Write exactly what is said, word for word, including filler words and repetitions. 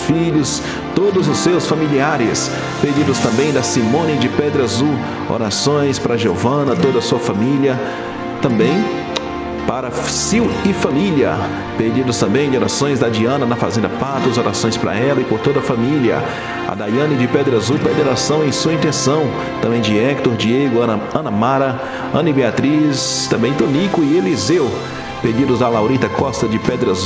filhos, todos os seus familiares. Pedidos também da Simone de Pedra Azul, orações para Giovana, toda a sua família. Também para Sil e família. Pedidos também de orações da Diana na Fazenda Patos, orações para ela e por toda a família. A Daiane de Pedra Azul pede oração em sua intenção. Também de Hector, Diego, Ana, Ana Mara, Ana e Beatriz, também Tonico e Eliseu. Pedidos da Laurita Costa de Pedra Azul.